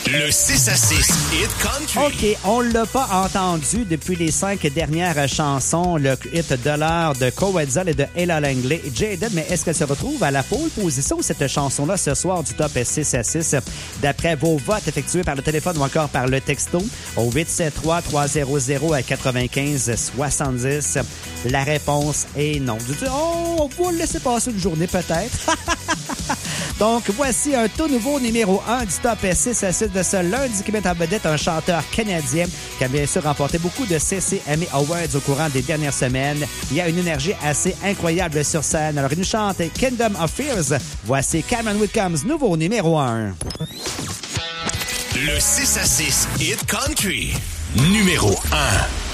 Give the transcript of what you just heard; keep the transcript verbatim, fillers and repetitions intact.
Le six à six Hit Country. OK, on l'a pas entendu depuis les cinq dernières chansons, le hit de l'heure de Coetzel et de Ella Langley. Jaden, mais est-ce qu'elle se retrouve à la pole position, cette chanson-là, ce soir du top six à six? D'après vos votes effectués par le téléphone ou encore par le texto au huit sept trois trois zéro zéro à quatre-vingt-quinze soixante-dix, la réponse est non. Oh, on va le laisser passer une journée peut-être. Donc, voici un tout nouveau numéro un du top six à six de ce lundi qui met en vedette un chanteur canadien qui a bien sûr remporté beaucoup de C C M A Awards au courant des dernières semaines. Il a une énergie assez incroyable sur scène. Alors, il nous chante Kingdom of Fears. Voici Cameron Whitcomb's nouveau numéro un. Le six à six Hit Country, numéro un.